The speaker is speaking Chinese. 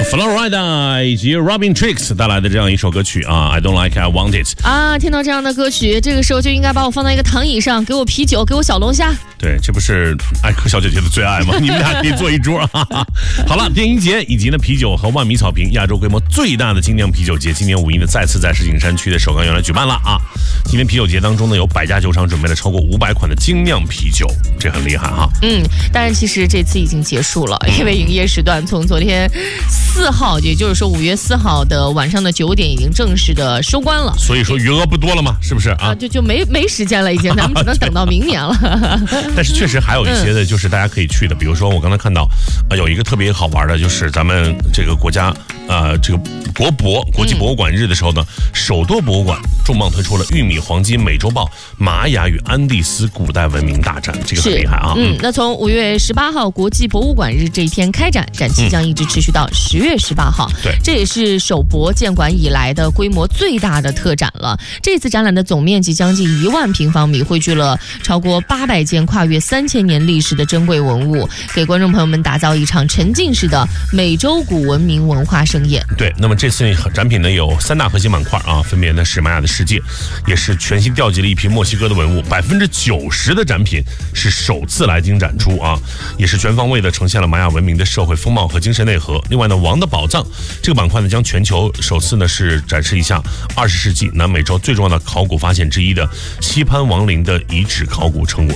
Florida 以及 Robin Tricks 带来的这样一首歌曲啊 ，I Don't Like I Want It 啊，听到这样的歌曲，这个时候就应该把我放到一个躺椅上，给我啤酒，给我小龙虾。 对，这不是艾克小姐姐的最爱吗？你们俩可以坐一桌。好了，电音节以及呢啤酒和万米草坪亚洲规模最大的精酿啤酒节，今年5一呢再次在石景山区的首钢园来举办了啊。今天啤酒节当中呢，有100家酒厂准备了超过500款的精酿啤酒，这很厉害哈。 但是其实这次已经结束了，因为营业时段从昨天4号，也就是说5月4号的晚上的9点已经正式的收官了。 所以说余额不多了嘛，是不是啊？ 就没时间了，已经，咱们只能等到明年了。 但是确实还有一些的，就是大家可以去的，比如说我刚才看到，有一个特别好玩的，就是咱们这个国家，这个国际博物馆日的时候呢，首都博物馆重磅推出了玉米、黄金、美洲豹、玛雅与安第斯古代文明大展，这个很厉害啊。 那从5月18号国际博物馆日这一天开展，展期将一直持续到10月18号。 对， 这也是首博建馆以来的规模最大的特展了。这次展览的总面积将近1万平方米，汇聚了超过800件跨越3000年历史的珍贵文物，给观众朋友们打造一场沉浸式的美洲古文明文化盛宴。 对，那么这次展品呢有3大核心板块啊，分别呢是玛雅的世界，也是全新调集了一批墨西哥的文物，90%的展品是首次来京展出啊，也是全方位的呈现了玛雅文明的社会风貌和精神内核。另外呢，王的宝藏这个板块呢，将全球首次呢是展示一下20世纪南美洲最重要的考古发现之一的西潘王陵的遗址考古成果。